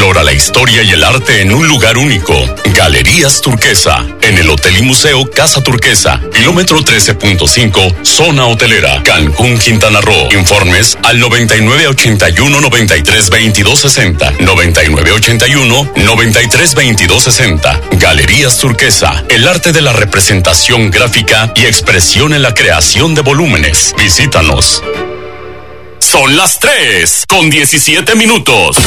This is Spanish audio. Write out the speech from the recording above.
Explora la historia y el arte en un lugar único. Galerías Turquesa, en el Hotel y Museo Casa Turquesa, kilómetro 13.5, zona hotelera, Cancún, Quintana Roo. Informes al 9981-932260, 9981-932260. Galerías Turquesa, el arte de la representación gráfica y expresión en la creación de volúmenes. Visítanos. Son las 3:17.